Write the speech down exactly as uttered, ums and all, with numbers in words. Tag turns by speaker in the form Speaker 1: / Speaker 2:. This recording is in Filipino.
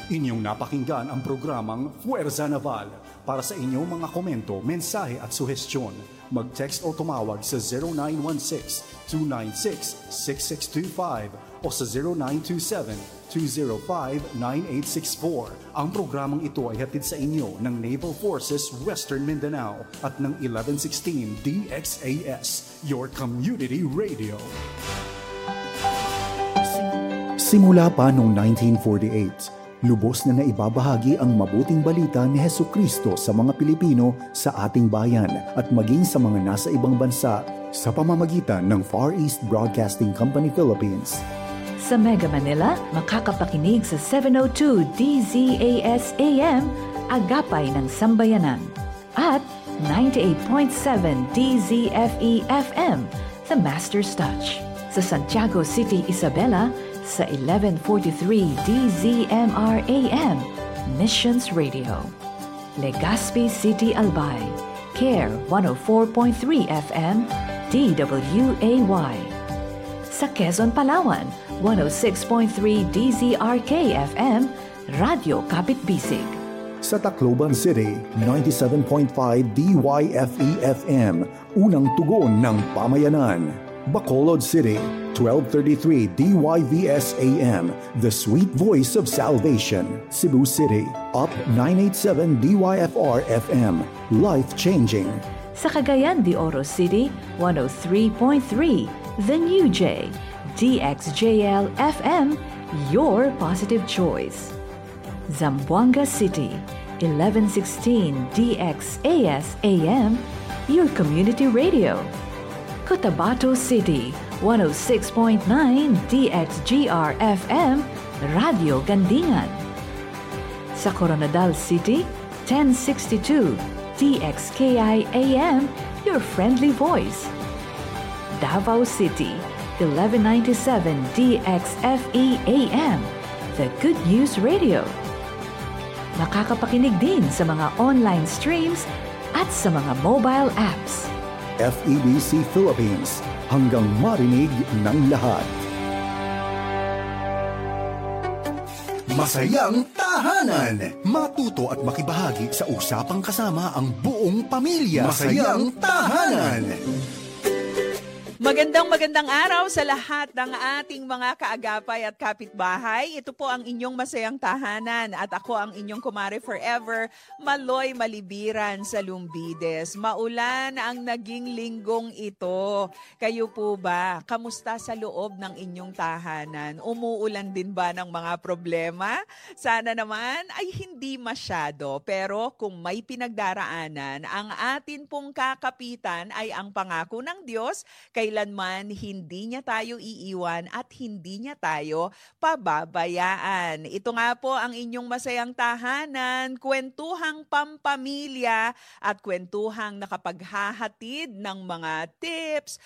Speaker 1: Inyong napakinggan ang programang Fuerza Naval. Para sa inyong mga komento, mensahe at suhestyon, mag-text o tumawag sa zero nine one six, two nine six, six six two five o sa zero nine two seven, two zero five, nine eight six four. Ang programang ito ay hatid sa inyo ng Naval Forces Western Mindanao at ng eleven sixteen D X A S, your community radio. Simula pa noong nineteen forty-eight, lubos na naibabahagi ang mabuting balita ni Hesukristo sa mga Pilipino sa ating bayan at maging sa mga nasa ibang bansa sa pamamagitan ng Far East Broadcasting Company Philippines.
Speaker 2: Sa Mega Manila, makakapakinig sa seven oh two D Z A S A M, Agapay ng Sambayanan, at ninety-eight point seven D Z F E F M, The Master's Touch. Sa Santiago City, Isabela, sa eleven forty-three D Z M R A M, Missions Radio. Legazpi City, Albay, Care one oh four point three F M, D W A Y. Sa Quezon, Palawan, one oh six point three D Z R K F M, Radyo Kapit Bisig.
Speaker 1: Sa Tacloban City, ninety-seven point five D Y F E F M, unang tugon ng pamayanan. Bacolod City, twelve thirty-three D Y V S A M, the sweet voice of salvation. Cebu City, up nine eighty-seven D Y F R F M, life-changing.
Speaker 2: Sa Cagayan de Oro City, one oh three point three, The New J, D X J L F M, your positive choice. Zamboanga City, eleven sixteen D X A S A M, your community radio. Cotabato City, one oh six point nine D X G R F M, Radio Gandingan. Sa Coronadal City, ten sixty-two D X K I A M, your friendly voice. Davao City, eleven ninety-seven D X F E A M, the Good News Radio. Makakapakinig din sa mga online streams at sa mga mobile apps.
Speaker 1: F E B C Philippines, hanggang marinig ng lahat. Masayang tahanan! Matuto at makibahagi sa usapang kasama ang buong pamilya. Masayang tahanan!
Speaker 3: Magandang magandang araw sa lahat ng ating mga kaagapay at kapitbahay. Ito po ang inyong masayang tahanan at ako ang inyong kumare forever, Maloy Malibiran sa Lumbides. Maulan ang naging linggong ito. Kayo po ba? Kamusta sa loob ng inyong tahanan? Umuulan din ba ng mga problema? Sana naman ay hindi masyado. Pero kung may pinagdaraanan, ang atin pong kakapitan ay ang pangako ng Diyos, kailanman hindi niya tayo iiwan at hindi niya tayo pababayaan. Ito nga po ang inyong masayang tahanan, kwentuhang pampamilya at kwentuhang nakapaghahatid ng mga tips,